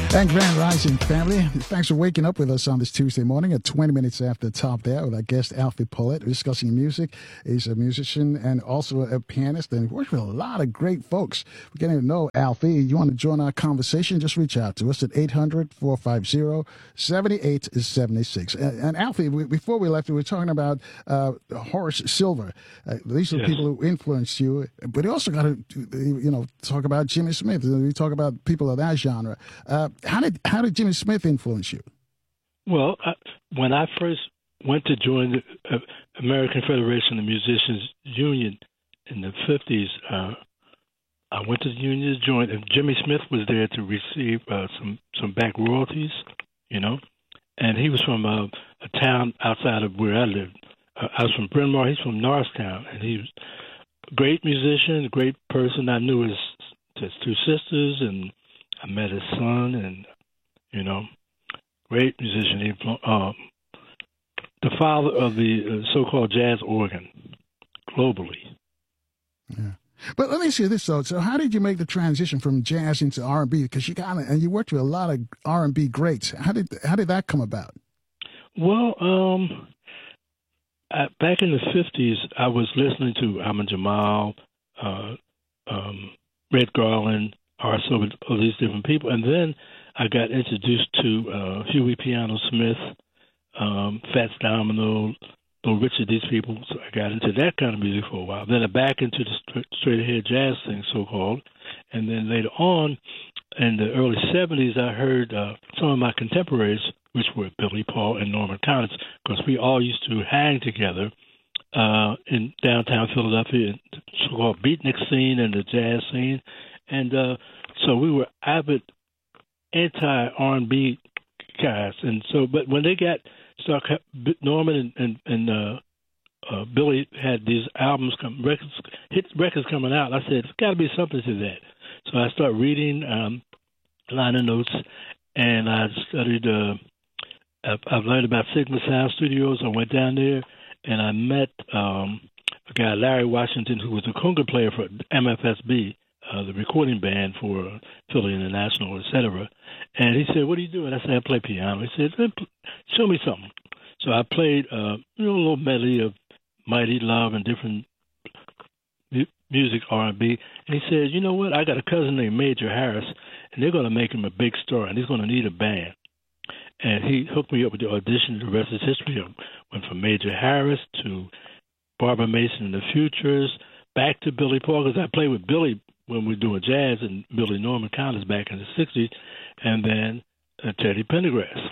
And Grand Rising family, thanks for waking up with us on this Tuesday morning at 20 minutes after the top there with our guest Alfie Pollette discussing music. He's a musician and also a pianist and works with a lot of great folks. We're getting to know Alfie. You want to join our conversation, just reach out to us at 800-450-7876. And Alfie, before we left, we were talking about Horace Silver. These are the people who influenced you, but you also got to, talk about Jimmy Smith. We talk about people of that genre. How did Jimmy Smith influence you? Well, when I first went to join the American Federation of Musicians Union in the 50s, I went to the union to join, and Jimmy Smith was there to receive some back royalties, and he was from a town outside of where I lived. I was from Bryn Mawr. He's from Norristown, and he was a great musician, a great person. I knew his two sisters, and I met his son, and, great musician. The father of the so-called jazz organ globally. Yeah. But let me ask you this, though. So how did you make the transition from jazz into R&B? Because you worked with a lot of R&B greats. How did that come about? Well, back in the 50s, I was listening to Ahmad Jamal, Red Garland, Horace Silver, all these different people. And then I got introduced to Huey Piano Smith, Fats Domino, Little Richard, these people. So I got into that kind of music for a while. Then I back into the straight ahead jazz thing, so-called. And then later on, in the early 70s, I heard some of my contemporaries, which were Billy Paul and Norman Connis, because we all used to hang together in downtown Philadelphia, in the so-called beatnik scene and the jazz scene. And so we were avid anti-R&B guys. And so, but when they got stuck, Norman and Billy had these records coming out. I said, there's got to be something to that. So I started reading liner notes, and I studied. I've learned about Sigma Sound Studios. I went down there, and I met a guy, Larry Washington, who was a conga player for MFSB, the recording band for Philly International, etc. And he said, "What do you do?" And I said, "I play piano." He said, "Show me something." So I played a little medley of Mighty Love and different music, R&B. And he said, "You know what? I got a cousin named Major Harris, and they're going to make him a big star, and he's going to need a band." And he hooked me up with the audition. The rest is history. I went from Major Harris to Barbara Mason and the Futures, back to Billy Paul, because I played with Billy when we were doing jazz, and Billy Norman Connis back in the 60s, and then Teddy Pendergrass.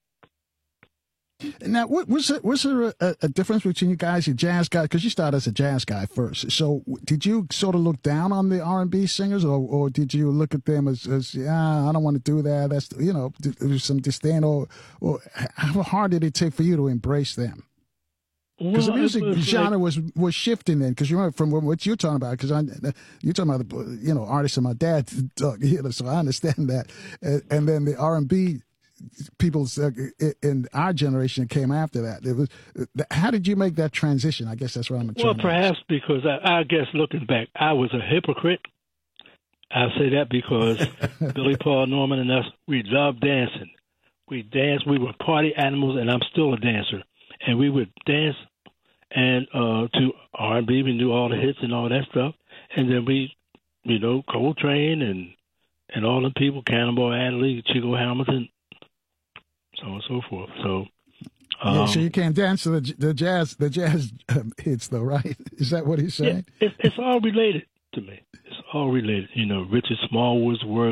Now, was there a difference between you guys, your jazz guy? Because you started as a jazz guy first. So did you sort of look down on the R&B singers, or did you look at them as I don't want to do that? That's, there was some disdain, or how hard did it take for you to embrace them? Because the music genre was shifting then. Because you remember from what you're talking about. Because you're talking about artists of my dad, so I understand that. And then the R&B people in our generation came after that. It was. How did you make that transition? I guess that's what I'm trying to ask. Well, perhaps because I guess looking back, I was a hypocrite. I say that because Billy Paul, Norman, and us, we loved dancing. We danced. We were party animals, and I'm still a dancer. And we would dance and to R&B. We knew all the hits and all that stuff. And then we, Coltrane and all the people, Cannonball Adderley, Chico Hamilton, so on and so forth. So, so you can't dance to the jazz hits, though, right? Is that what he's saying? Yeah, it's all related to me. It's all related. Richard Smallwood's work.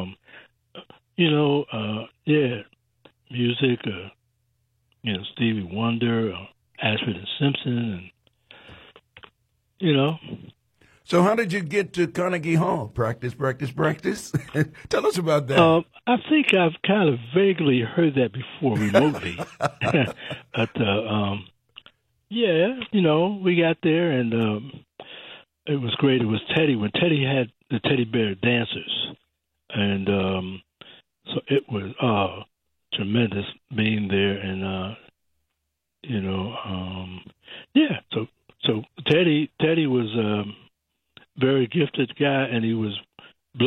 Music. Stevie Wonder, Ashford and Simpson, and So how did you get to Carnegie Hall? Practice. Tell us about that. I think I've kind of vaguely heard that before remotely. But, we got there, and it was great. It was Teddy. When Teddy had the Teddy Bear Dancers, and so it was tremendous being there, and So Teddy was a very gifted guy, and he was blessed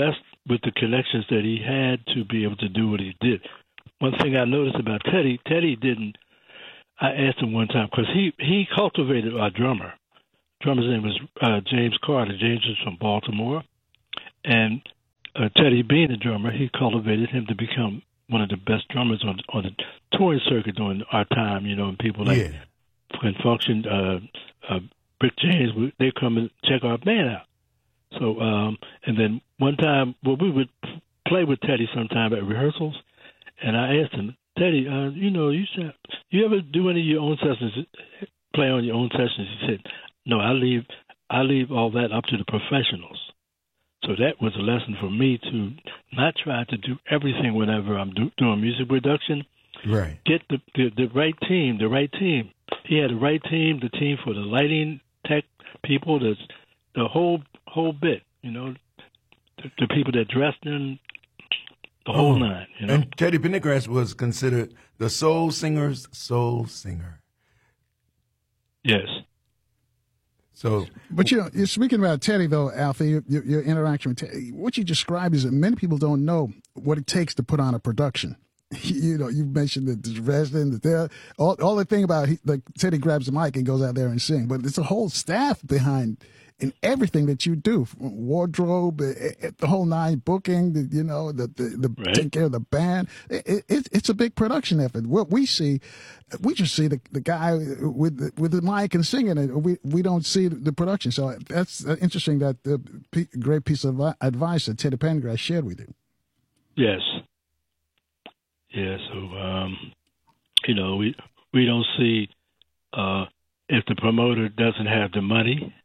with the connections that he had to be able to do what he did. One thing I noticed about Teddy didn't. I asked him one time because he cultivated our drummer. Drummer's name was James Carter. James is from Baltimore, and Teddy being a drummer, he cultivated him to become one of the best drummers on the touring circuit during our time. You know, and people like Glenn Function, Rick James, they come and check our band out. So, and then one time, we would play with Teddy sometime at rehearsals, and I asked him, Teddy, you ever do any of your own sessions, play on your own sessions? He said, no, I leave all that up to the professionals. So that was a lesson for me to not try to do everything whenever I'm doing music production. Right. Get the right team, He had the right team, the team for the lighting tech people, the whole bit, you know, the people that dressed in the whole nine, you know. And Teddy Pendergrass was considered the soul singer's soul singer. Yes. So, but you're speaking about Teddy, though, Alfie. Your interaction with Teddy, what you describe is that many people don't know what it takes to put on a production. You know, you mentioned the resident, all the thing about Teddy grabs the mic and goes out there and sings, but it's a whole staff behind in everything that you do, wardrobe, the whole nine, booking, the take care of the band. It's a big production effort. What we see, we just see the guy with the mic and singing it. We don't see the production. So that's interesting. That great piece of advice that Teddy Pendergrass shared with you. Yes. Yeah. So you know, we don't see if the promoter doesn't have the money.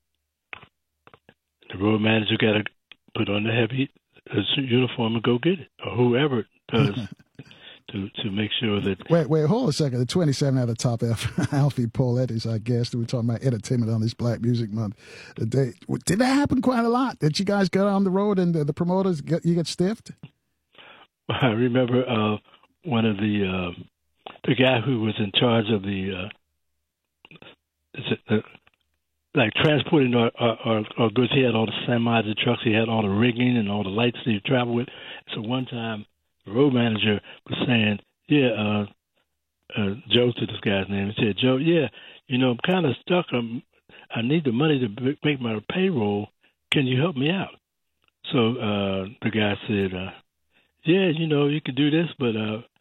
The road manager got to put on the heavy uniform and go get it, or whoever does to make sure that. Wait, hold a second. The 27 at the top, Alfie Paulette is our guest. We're talking about entertainment on this Black Music Month. Did that happen quite a lot? Did you guys go on the road and the promoters get stiffed? I remember one of the guy who was in charge of the like transporting our goods. He had all the semis, the trucks. He had all the rigging and all the lights that he traveled with. So one time, the road manager was saying, Joe to this guy's name. He said, Joe, I'm kind of stuck. I need the money to make my payroll. Can you help me out? So the guy said, you could do this, but,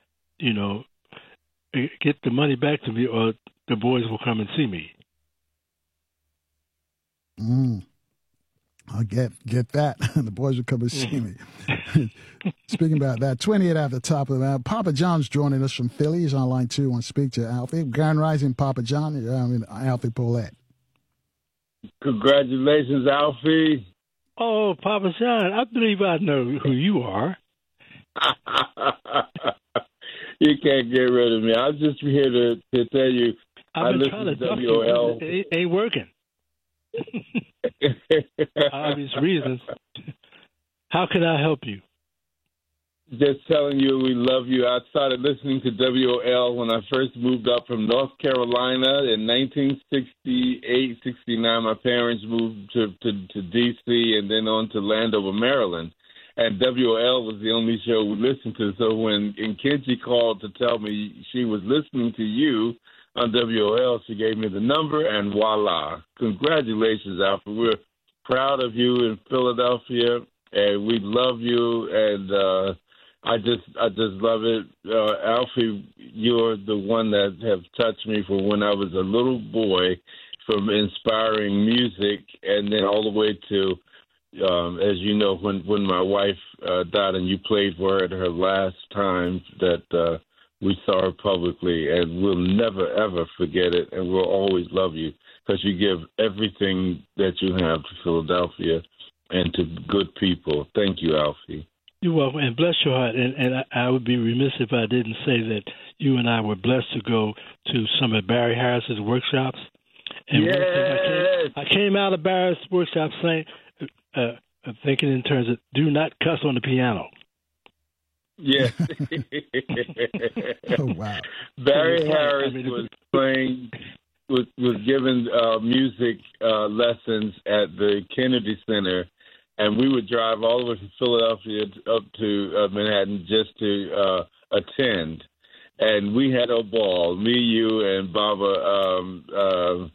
get the money back to me or the boys will come and see me. I'll get that. The boys will come and see me. Speaking about that, 28 at the top of that. Papa John's joining us from Philly. He's on line 2. Want to speak to Alfie. Grand Rising, Papa John. Alfie Paulette. Congratulations, Alfie. Oh, Papa John, I believe I know who you are. You can't get rid of me. I'm just here to tell you. I've been trying to talk to you. It ain't working. Obvious reasons. How can I help you? Just telling you we love you. I started listening to WOL when I first moved up from North Carolina in 1968, 69. My parents moved to D.C. and then on to Landover, Maryland. And WOL was the only show we listened to. So when Kenji called to tell me she was listening to you on WOL, she gave me the number, and voila. Congratulations, Alfie. We're proud of you in Philadelphia, and we love you, and I just love it. Alfie, you're the one that have touched me from when I was a little boy, from inspiring music, and then all the way to, as you know, when my wife died and you played for her at her last time that we saw her publicly, and we'll never, ever forget it, and we'll always love you because you give everything that you have to Philadelphia and to good people. Thank you, Alfie. You're welcome, and bless your heart. And I would be remiss if I didn't say that you and I were blessed to go to some of Barry Harris's workshops. And yes! I came out of Barry's workshop saying, thinking in terms of do not cuss on the piano. Yeah. Oh, wow. Barry Harris was playing, was giving music lessons at the Kennedy Center, and we would drive all the way from Philadelphia up to Manhattan just to attend. And we had a ball, me, you, and Baba.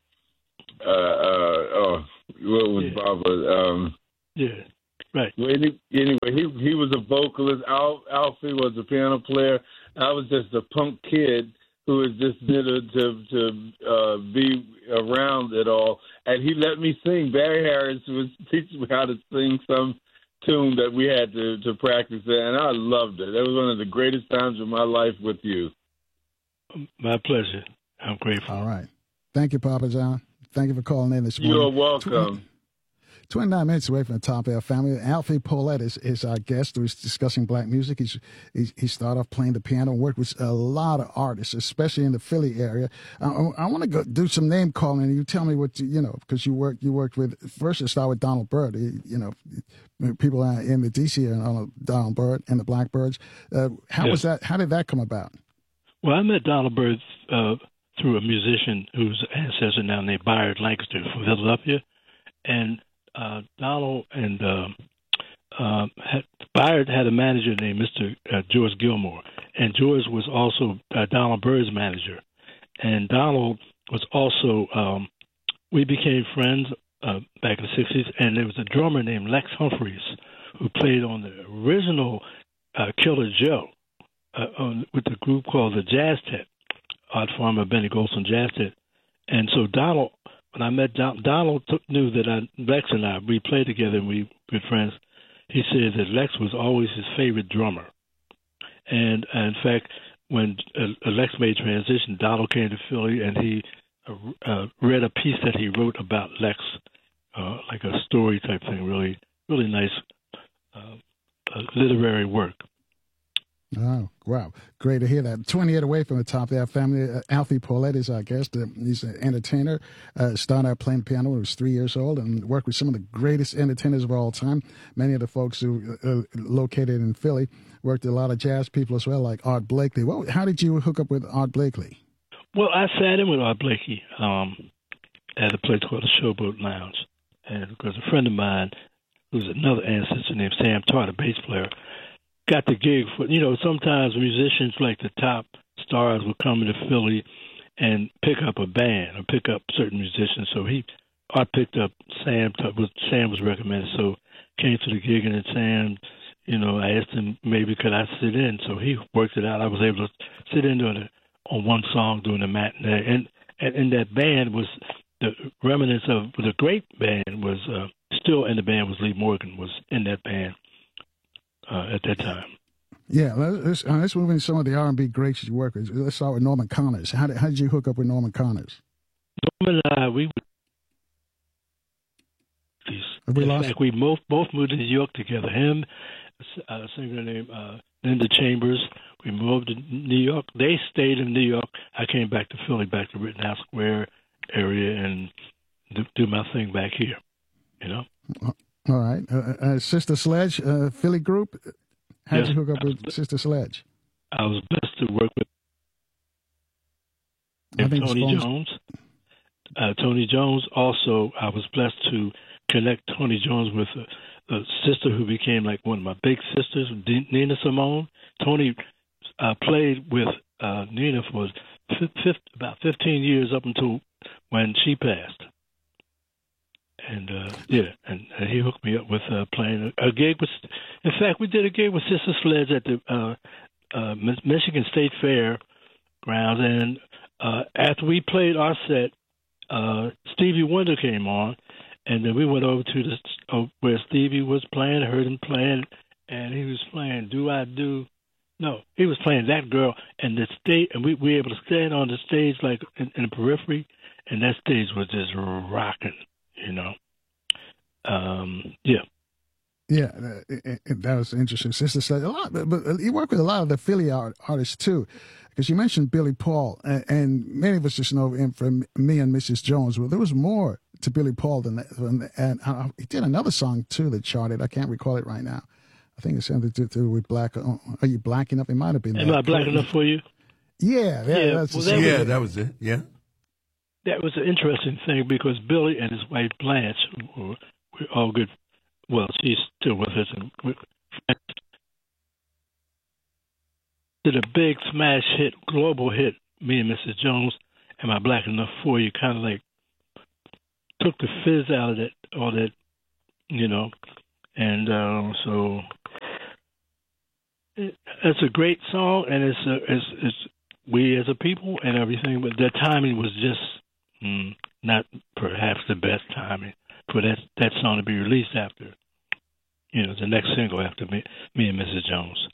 What was Baba? Yeah, right. Well, anyway, he was a vocalist. Alfie was a piano player. I was just a punk kid who was just there to be around it all. And he let me sing. Barry Harris was teaching me how to sing some tune that we had to practice it, and I loved it. It was one of the greatest times of my life with you. My pleasure. I'm grateful. All right. Thank you, Papa John. Thank you for calling in this morning. You're welcome. 29 minutes away from the Top Air family. Alfie Paulette is our guest who's discussing black music. He started off playing the piano and worked with a lot of artists, especially in the Philly area. I want to go do some name calling, and you tell me what because you worked with, first you start with Donald Byrd. People in the DC area, Donald Byrd and the Blackbirds. How was that? How did that come about? Well, I met Donald Byrd through a musician whose ancestor now named Bayard Lancaster from Philadelphia, and Donald and Bayard had a manager named Mr. George Gilmore, and George was also Donald Byrd's manager. And Donald was also, we became friends back in the 60s, and there was a drummer named Lex Humphreys who played on the original Killer Joe with the group called the Jazz Tet, Art Farmer Benny Golson Jazz Tet. And so Donald, when I met Donald knew that Lex and I, we played together and we were friends. He said that Lex was always his favorite drummer. And in fact, when Lex made transition, Donald came to Philly and he read a piece that he wrote about Lex, like a story type thing, really, really nice literary work. Oh, wow. Great to hear that. 28 away from the Top of that family. Alfie Paulette is our guest. He's an entertainer. Started out playing piano when he was 3 years old and worked with some of the greatest entertainers of all time. Many of the folks who located in Philly worked with a lot of jazz people as well, like Art Blakey. Well, how did you hook up with Art Blakey? Well, I sat in with Art Blakey at a place called the Showboat Lounge. And because a friend of mine, who's another ancestor named Sam Tartt, a bass player, got the gig for, sometimes musicians like the top stars will come into Philly and pick up a band or pick up certain musicians. So Art picked up Sam was recommended, so came to the gig, and then Sam, I asked him maybe could I sit in. So he worked it out. I was able to sit in on one song during the matinee. And in that band was the remnants of the great band was still in the band was Lee Morgan was in that band. At that time. Yeah, let's move into some of the R&B greats you work with. Let's start with Norman Connors. How did you hook up with Norman Connors? Norman and I, we both moved to New York together. Him, a singer named Linda Chambers, we moved to New York. They stayed in New York. I came back to Philly, back to Rittenhouse Square area, and do my thing back here, All right. Sister Sledge, Philly group. How did you hook up with Sister Sledge? I was blessed to work with Tony Jones. Tony Jones also, I was blessed to connect Tony Jones with a sister who became like one of my big sisters, Nina Simone. Tony played with Nina for about 15 years up until when she passed. And and he hooked me up with playing a gig with. In fact, we did a gig with Sister Sledge at the Michigan State Fair grounds, and after we played our set, Stevie Wonder came on, and then we went over to where Stevie was playing. Heard him playing, and he was playing "Do I Do." No, he was playing That Girl, and the stage, and we were able to stand on the stage like in the periphery, and that stage was just rocking. Yeah, that was interesting. Sister said a lot, but you work with a lot of the Philly artists too, because you mentioned Billy Paul, and many of us just know him from Me and Mrs. Jones. Well, there was more to Billy Paul than that, and he did another song too that charted. I can't recall it right now. I think it's something to do with black. Are you black enough? It might have been. Am I black enough for you? Yeah, that was it. Yeah. That was an interesting thing because Billy and his wife Blanche were all good well, she's still with us, and did a big smash hit, global hit, Me and Mrs. Jones, and My Black Enough For You, kind of like took the fizz out of that, all that, and so it's a great song, and it's we as a people and everything, but the timing was just not perhaps the best timing for that song to be released after, the next single after Me and Mrs. Jones.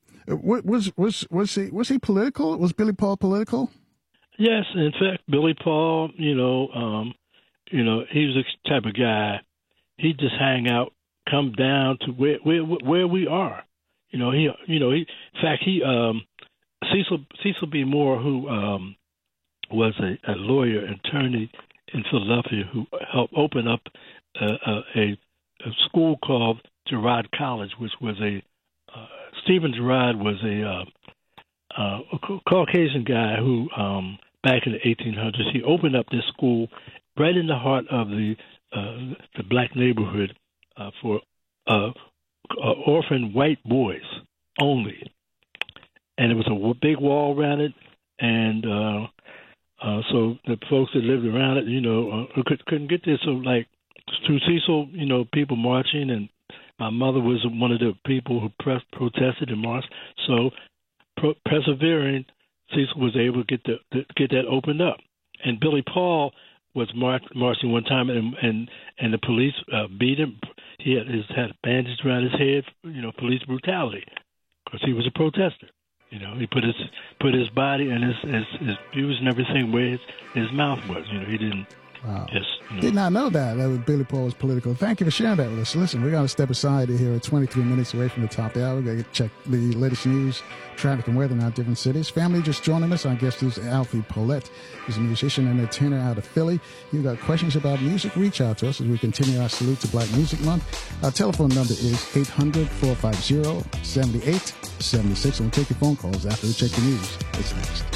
Was he political? Was Billy Paul political? Yes, in fact, Billy Paul, he was the type of guy. He'd just hang out, come down to where we are. In fact, Cecil B. Moore, who was a lawyer, attorney in Philadelphia, who helped open up a school called Girard College, which was Stephen Girard was a Caucasian guy who, back in the 1800s, he opened up this school right in the heart of the black neighborhood for orphan white boys only, and it was a big wall around it, and so the folks that lived around it, couldn't get there. So, like, through Cecil, people marching, and my mother was one of the people who protested and marched. So, persevering, Cecil was able to get that opened up. And Billy Paul was marching one time, and the police beat him. He had a bandage around his head, police brutality, because he was a protester. He put his body and his views and everything where his mouth was. He didn't. Wow. Did not know that Billy Paul was political. Thank you for sharing that with us. Listen, we're going to step aside here at 23 minutes away from the top of the hour. We're going to check the latest news, traffic, and weather in our different cities. Family just joining us. Our guest is Alfie Pollette. He's a musician and a tenor out of Philly. You've got questions about music, reach out to us as we continue our salute to Black Music Month. Our telephone number is 800-450-7876. And we'll take your phone calls after we check the news. It's next.